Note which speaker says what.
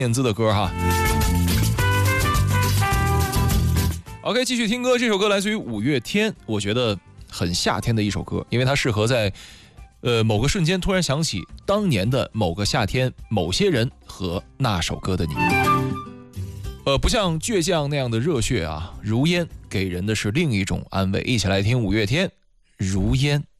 Speaker 1: 燕姿的歌哈。OK， 继续听歌，这首歌来自于五月天，我觉得很夏天的一首歌，因为它适合在某个瞬间突然想起当年的某个夏天，某些人和那首歌的你。不像倔强那样的热血啊，如烟给人的是另一种安慰。一起来听五月天《如烟》。